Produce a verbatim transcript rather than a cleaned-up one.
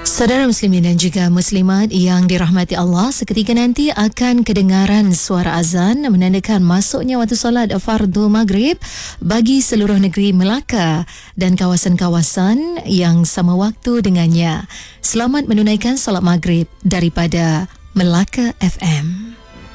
Saudara muslimin dan juga muslimat yang dirahmati Allah, seketika nanti akan kedengaran suara azan menandakan masuknya waktu solat fardu maghrib bagi seluruh negeri Melaka dan kawasan-kawasan yang sama waktu dengannya. Selamat menunaikan solat maghrib daripada Melaka F M.